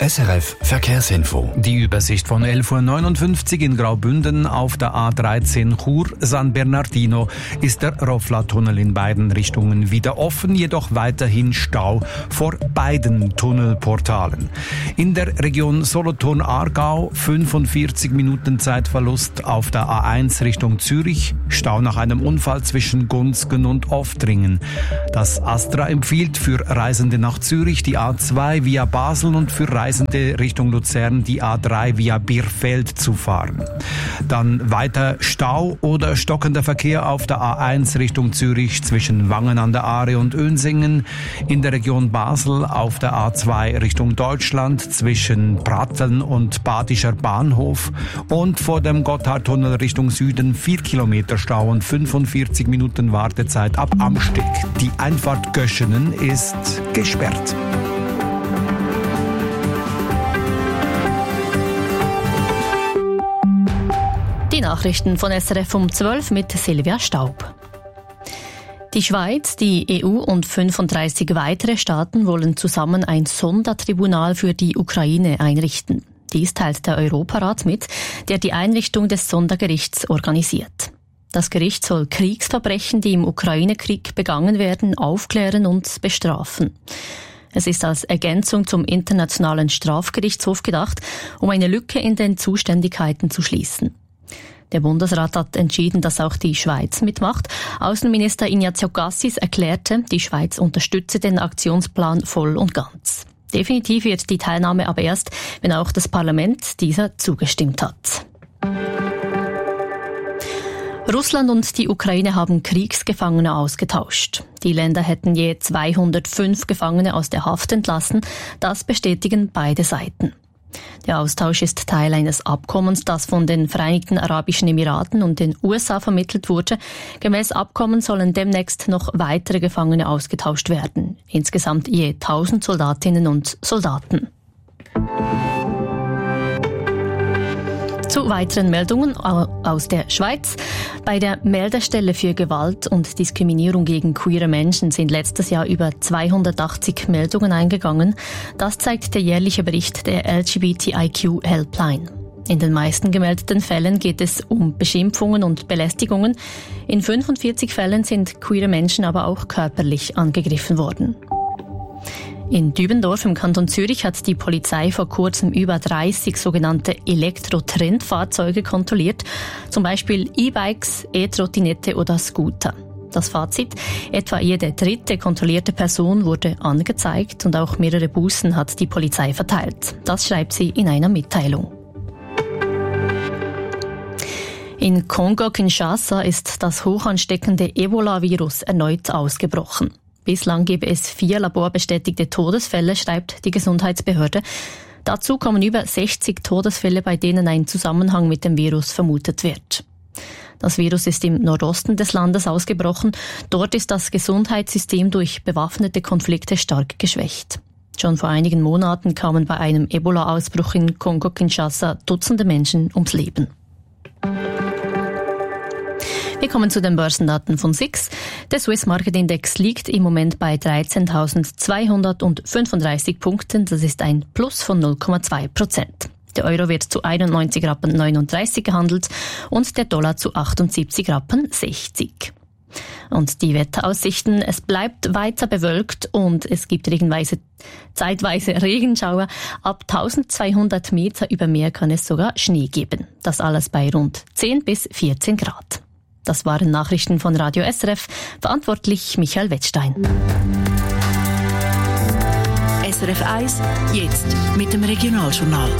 SRF Verkehrsinfo. Die Übersicht von 11.59 Uhr in Graubünden auf der A13 Chur-San Bernardino ist der Rofla-Tunnel in beiden Richtungen wieder offen, jedoch weiterhin Stau vor beiden Tunnelportalen. In der Region Solothurn-Aargau 45 Minuten Zeitverlust auf der A1 Richtung Zürich, Stau nach einem Unfall zwischen Gunzgen und Oftringen. Das ASTRA empfiehlt für Reisende nach Zürich die A2 via Basel und für Reisende Richtung Luzern die A3 via Bierfeld zu fahren. Dann weiter Stau oder stockender Verkehr auf der A1 Richtung Zürich zwischen Wangen an der Aare und Önsingen, in der Region Basel auf der A2 Richtung Deutschland zwischen Pratteln und Badischer Bahnhof und vor dem Gotthardtunnel Richtung Süden 4 Kilometer Stau und 45 Minuten Wartezeit ab Amsteg. Die Einfahrt Göschenen ist gesperrt. Die Nachrichten von SRF um 12 mit Silvia Staub. Die Schweiz, die EU und 35 weitere Staaten wollen zusammen ein Sondertribunal für die Ukraine einrichten. Dies teilt der Europarat mit, der die Einrichtung des Sondergerichts organisiert. Das Gericht soll Kriegsverbrechen, die im Ukraine-Krieg begangen werden, aufklären und bestrafen. Es ist als Ergänzung zum Internationalen Strafgerichtshof gedacht, um eine Lücke in den Zuständigkeiten zu schließen. Der Bundesrat hat entschieden, dass auch die Schweiz mitmacht. Außenminister Ignazio Cassis erklärte, die Schweiz unterstütze den Aktionsplan voll und ganz. Definitiv wird die Teilnahme aber erst, wenn auch das Parlament dieser zugestimmt hat. Russland und die Ukraine haben Kriegsgefangene ausgetauscht. Die Länder hätten je 205 Gefangene aus der Haft entlassen. Das bestätigen beide Seiten. Der Austausch ist Teil eines Abkommens, das von den Vereinigten Arabischen Emiraten und den USA vermittelt wurde. Gemäß Abkommen sollen demnächst noch weitere Gefangene ausgetauscht werden. Insgesamt je 1000 Soldatinnen und Soldaten. Zu weiteren Meldungen aus der Schweiz. Bei der Meldestelle für Gewalt und Diskriminierung gegen queere Menschen sind letztes Jahr über 280 Meldungen eingegangen. Das zeigt der jährliche Bericht der LGBTIQ Helpline. In den meisten gemeldeten Fällen geht es um Beschimpfungen und Belästigungen. In 45 Fällen sind queere Menschen aber auch körperlich angegriffen worden. In Dübendorf im Kanton Zürich hat die Polizei vor kurzem über 30 sogenannte Elektro-Trendfahrzeuge kontrolliert, zum Beispiel E-Bikes, E-Trottinette oder Scooter. Das Fazit: etwa jede dritte kontrollierte Person wurde angezeigt und auch mehrere Bußen hat die Polizei verteilt. Das schreibt sie in einer Mitteilung. In Kongo-Kinshasa ist das hochansteckende Ebola-Virus erneut ausgebrochen. Bislang gebe es 4 laborbestätigte Todesfälle, schreibt die Gesundheitsbehörde. Dazu kommen über 60 Todesfälle, bei denen ein Zusammenhang mit dem Virus vermutet wird. Das Virus ist im Nordosten des Landes ausgebrochen. Dort ist das Gesundheitssystem durch bewaffnete Konflikte stark geschwächt. Schon vor einigen Monaten kamen bei einem Ebola-Ausbruch in Kongo-Kinshasa Dutzende Menschen ums Leben. Wir kommen zu den Börsendaten von SIX. Der Swiss Market Index liegt im Moment bei 13.235 Punkten. Das ist ein Plus von 0,2%. Der Euro wird zu 91,39 Rappen gehandelt und der Dollar zu 78,60 Rappen. Und die Wetteraussichten: es bleibt weiter bewölkt und es gibt zeitweise Regenschauer. Ab 1200 Meter über Meer kann es sogar Schnee geben. Das alles bei rund 10 bis 14 Grad. Das waren Nachrichten von Radio SRF. Verantwortlich Michael Wettstein. SRF 1, jetzt mit dem Regionaljournal.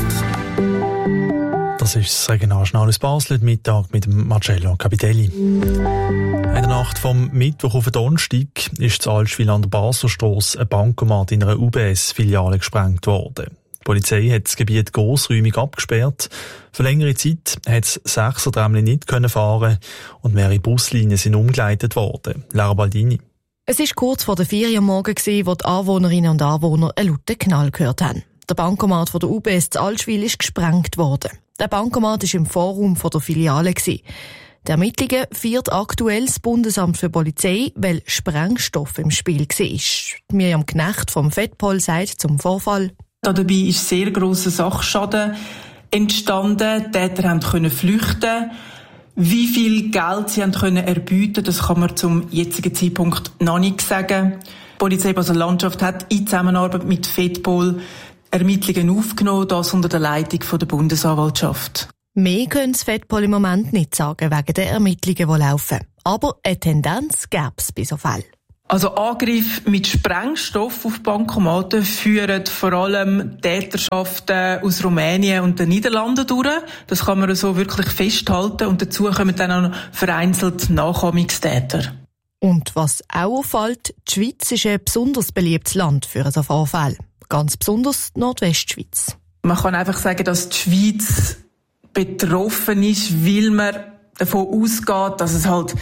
Das ist das Regionaljournal aus Basel, Mittag mit dem Marcello Capitelli. In der Nacht vom Mittwoch auf den Donnerstag ist zu Allschwil an der Baselstrasse ein Bankomat in einer UBS-Filiale gesprengt worden. Die Polizei hat das Gebiet grossräumig abgesperrt. Für längere Zeit hat das 6er-Tramli nicht fahren und mehrere Buslinien sind umgeleitet worden. Lara Baldini. Es war kurz vor der 4 Uhr morgens, wo die Anwohnerinnen und Anwohner einen lauten Knall gehört haben. Der Bankomat von der UBS zu Allschwil ist gesprengt worden. Der Bankomat war im Vorraum der Filiale. Die Ermittlungen führt aktuell das Bundesamt für Polizei, weil Sprengstoff im Spiel war. Miriam Knecht vom FEDPOL sagt zum Vorfall: Dabei ist sehr grosser Sachschaden entstanden. Die Täter konnten flüchten. Wie viel Geld sie können erbieten, das kann man zum jetzigen Zeitpunkt noch nicht sagen. Die Polizei Basel-Landschaft hat in Zusammenarbeit mit FEDPOL Ermittlungen aufgenommen, das unter der Leitung der Bundesanwaltschaft. Mehr können das FEDPOL im Moment nicht sagen, wegen der Ermittlungen, die laufen. Aber eine Tendenz gäbe es bei so Fällen. Also Angriffe mit Sprengstoff auf Bankomaten führen vor allem Täterschaften aus Rumänien und den Niederlanden durch. Das kann man so wirklich festhalten. Und dazu kommen dann auch noch vereinzelt Nachahmungstäter. Und was auch auffällt, die Schweiz ist ein besonders beliebtes Land für so Vorfälle. Ganz besonders die Nordwestschweiz. Man kann einfach sagen, dass die Schweiz betroffen ist, weil man davon ausgeht, dass es halt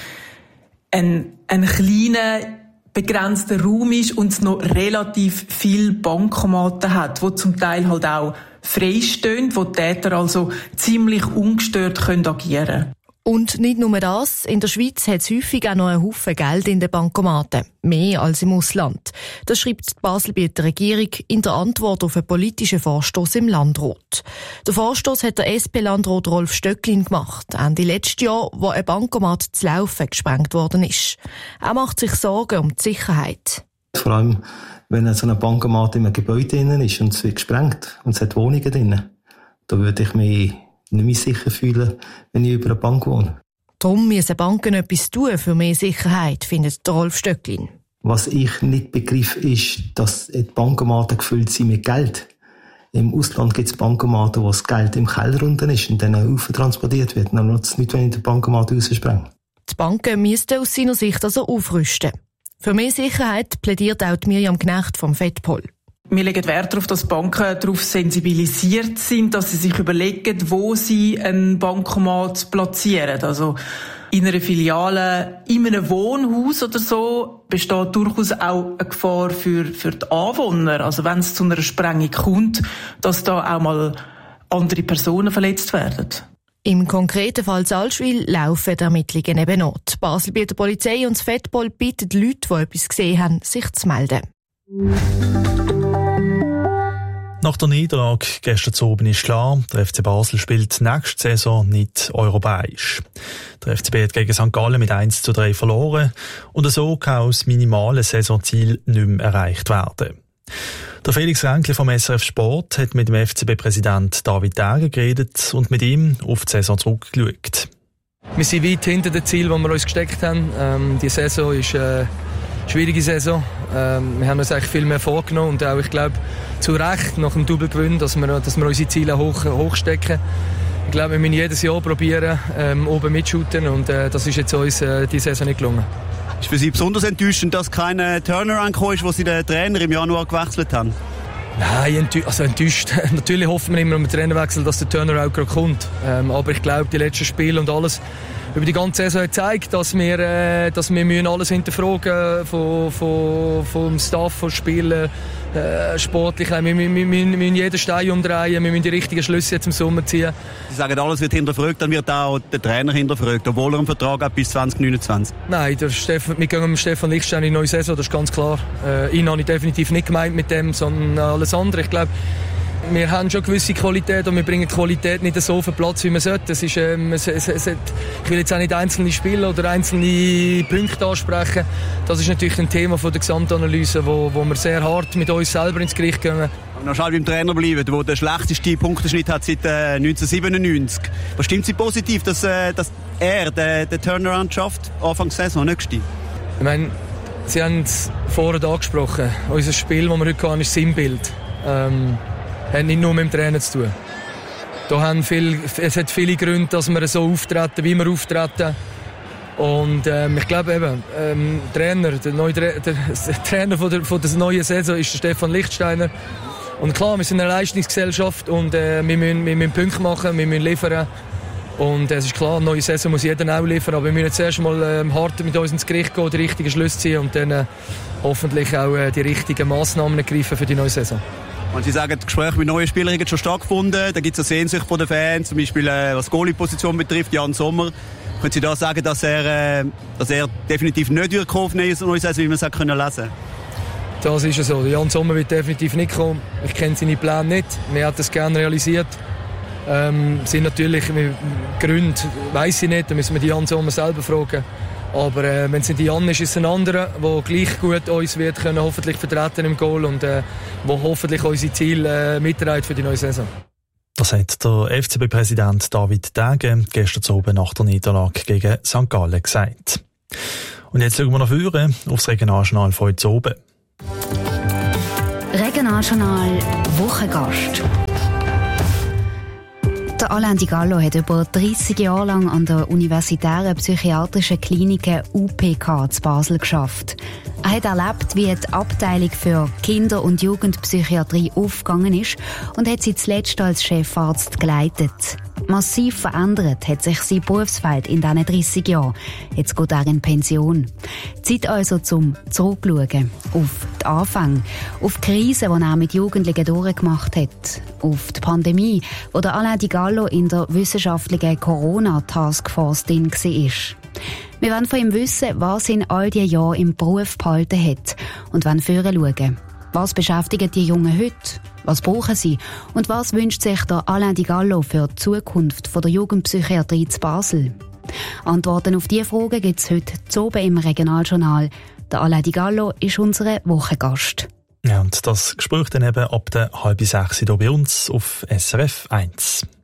ein kleiner, begrenzter Raum ist und es noch relativ viele Bankomaten hat, die zum Teil halt auch freistehen, wo die Täter also ziemlich ungestört agieren können. Und nicht nur das, in der Schweiz hat es häufig auch noch einen Haufen Geld in den Bankomaten. Mehr als im Ausland. Das schreibt die Baselbieter Regierung in der Antwort auf einen politischen Vorstoss im Landrat. Der Vorstoss hat der SP-Landrat Rolf Stöcklin gemacht, Ende letztes Jahr, wo ein Bankomat zu Laufen gesprengt worden ist. Er macht sich Sorgen um die Sicherheit. Vor allem, wenn so ein Bankomat in einem Gebäude drin ist und es wird gesprengt und es hat Wohnungen drin, da würde ich mich nicht mehr sicher fühlen, wenn ich über eine Bank wohne. Darum müssen Banken etwas tun für mehr Sicherheit, findet Rolf Stöcklin. Was ich nicht begriff, ist, dass die Bankomaten gefüllt sind mit Geld. Im Ausland gibt es Bankomaten, wo das Geld im Keller unten ist und dann transportiert wird. Dann nutzt es nicht, wenn ich den Bankomat raussprenge. Die Banken müssten aus seiner Sicht also aufrüsten. Für mehr Sicherheit plädiert auch Mirjam Knecht vom FEDPOL. Wir legen Wert darauf, dass Banken darauf sensibilisiert sind, dass sie sich überlegen, wo sie einen Bankomat platzieren. Also in einer Filiale, in einem Wohnhaus oder so, besteht durchaus auch eine Gefahr für die Anwohner. Also wenn es zu einer Sprengung kommt, dass da auch mal andere Personen verletzt werden. Im konkreten Fall Salzwil laufen die Ermittlungen eben noch. Die Baselbieter Polizei und das FEDPOL bitten die Leute, die etwas gesehen haben, sich zu melden. Nach der Niederlage gestern Abend ist klar, der FC Basel spielt nächste Saison nicht europäisch. Der FCB hat gegen St. Gallen mit 1:3 verloren und so kann auch das minimale Saisonziel nicht mehr erreicht werden. Der Felix Ränkli vom SRF Sport hat mit dem FCB-Präsident David Däger geredet und mit ihm auf die Saison zurückgeschaut. Wir sind weit hinter dem Ziel, das wir uns gesteckt haben. Die Saison ist eine schwierige Saison. Wir haben uns eigentlich viel mehr vorgenommen und auch, ich glaube, zu Recht nach dem Doppelgewinn, dass wir unsere Ziele hochstecken. Ich glaube, wir müssen jedes Jahr probieren, oben mitshooten und das ist jetzt uns diese Saison nicht gelungen. Ist für Sie besonders enttäuschend, dass kein Turnaround gekommen ist, wo Sie den Trainer im Januar gewechselt haben? Nein, enttäuscht. Natürlich hoffen wir immer um den Trainerwechsel, dass der Turnaround gerade kommt. Aber ich glaube, die letzten Spiele und alles über die ganze Saison zeigt, dass wir alles hinterfragen vom Staff, vom Spielen, sportlich. Wir müssen jeden Stein umdrehen, wir müssen die richtigen Schlüsse jetzt im Sommer ziehen. Sie sagen, alles wird hinterfragt, dann wird auch der Trainer hinterfragt, obwohl er einen Vertrag hat bis 2029. Nein, wir gehen mit Stefan Lichtstein in die neue Saison, das ist ganz klar. Ihn habe ich definitiv nicht gemeint mit dem, sondern alles andere. Ich glaube, wir haben schon gewisse Qualität und wir bringen die Qualität nicht so auf den Platz, wie man sollte. Ich will jetzt auch nicht einzelne Spiele oder einzelne Punkte ansprechen. Das ist natürlich ein Thema von der Gesamtanalyse, wo wir sehr hart mit uns selber ins Gericht gehen. Noch schnell beim Trainer bleiben, der den schlechtesten Punkteschnitt hat seit 1997. Was stimmt Sie positiv, dass er den Turnaround schafft, Anfang der Saison, nicht gestiegen? Ich meine, Sie haben es vorhin angesprochen. Unser Spiel, das wir heute haben, ist Sinnbild. Hat nicht nur mit dem Trainer zu tun. Es hat viele Gründe, dass wir so auftreten, wie wir auftreten. Und ich glaube eben, der Trainer von der neuen Saison ist der Stefan Lichtsteiner. Und klar, wir sind eine Leistungsgesellschaft und wir müssen Punkte machen, wir müssen liefern. Und es ist klar, eine neue Saison muss jeder auch liefern, aber wir müssen jetzt erst mal hart mit uns ins Gericht gehen, die richtigen Schlüsse ziehen und dann hoffentlich auch die richtigen Massnahmen ergreifen für die neue Saison. Und Sie sagen, das Gespräch mit neuen Spielern hat schon stattgefunden. Da gibt es eine Sehnsucht von den Fans, zum Beispiel was Goalie-Position betrifft, Jan Sommer. Können Sie da sagen, dass er definitiv nicht durchkommen ist, wie man es lesen konnte? Das ist so. Jan Sommer wird definitiv nicht kommen. Ich kenne seine Pläne nicht. Wir hätten es gerne realisiert. Sind natürlich Gründe, weiss ich nicht, da müssen wir die Jan Sommer selber fragen. Aber wenn es nicht Jan ist, ist es ein anderer, der gleich gut uns wird können, hoffentlich vertreten im Goal und der hoffentlich unsere Ziele mitträgt für die neue Saison. Das hat der FCB-Präsident David Däge gestern Abend nach der Niederlage gegen St. Gallen gesagt. Und jetzt schauen wir nach vorne aufs Regionaljournal von heute oben. Regionaljournal Wochengast. Der Alain Di Gallo hat über 30 Jahre lang an der Universitären Psychiatrischen Klinik UPK zu Basel geschafft. Er hat erlebt, wie die Abteilung für Kinder- und Jugendpsychiatrie aufgegangen ist und hat sie zuletzt als Chefarzt geleitet. Massiv verändert hat sich sein Berufsfeld in diesen 30 Jahren. Jetzt geht er in Pension. Zeit also zum Zurückschauen auf die Anfänge, auf die Krise, die er mit Jugendlichen durchgemacht hat, auf die Pandemie, wo der Alain Di Gallo in der wissenschaftlichen Corona-Taskforce drin war. Wir wollen von ihm wissen, was ihn all diese Jahre im Beruf behalten hat und wollen vorher schauen. Was beschäftigt die Jungen heute? Was brauchen sie? Und was wünscht sich der Alain Di Gallo für die Zukunft der Jugendpsychiatrie zu Basel? Antworten auf diese Fragen gibt es heute zu oben im Regionaljournal. Der Alain Di Gallo ist unser Wochengast. Ja, und das Gespräch dann eben ab der 5:30 hier bei uns auf SRF 1.